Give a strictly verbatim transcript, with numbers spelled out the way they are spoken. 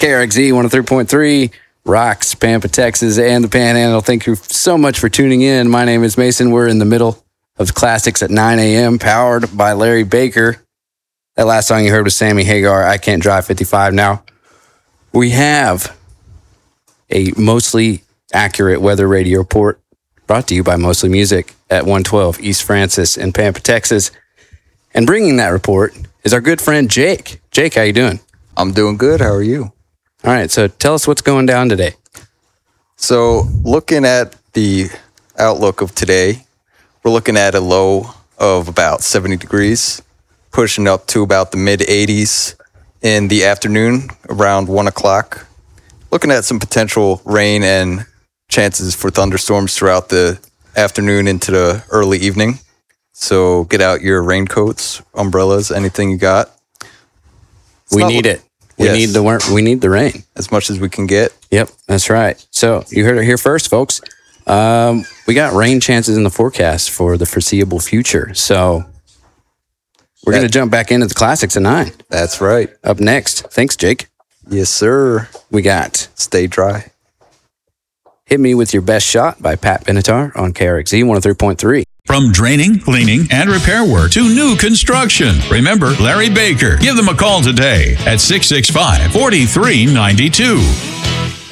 K R X Z one oh three point three, rocks, Pampa, Texas, and the Panhandle. Thank you so much for tuning in. My name is Mason. We're in the middle of the classics at nine a.m., powered by Larry Baker. That last song you heard was Sammy Hagar, I Can't Drive fifty-five. Now, we have a mostly accurate weather radio report brought to you by Mostly Music at one twelve East Francis in Pampa, Texas. And bringing that report is our good friend Jake. Jake, how you doing? I'm doing good. How are you? All right, so tell us what's going down today. So looking at the outlook of today, we're looking at a low of about seventy degrees, pushing up to about the mid eighties in the afternoon around one o'clock. Looking at some potential rain and chances for thunderstorms throughout the afternoon into the early evening. So get out your raincoats, umbrellas, anything you got. It's we need it. We yes. need the we need the rain as much as we can get. Yep, that's right. So you heard it here first, folks. Um, we got rain chances in the forecast for the foreseeable future. So we're going to jump back into the classics at nine. That's right. Up next. Thanks, Jake. Yes, sir. We got Stay Dry. Hit Me With Your Best Shot by Pat Benatar on K R X Z one oh three point three. From draining, cleaning, and repair work to new construction. Remember Larry Baker. Give them a call today at six six five, four three nine two.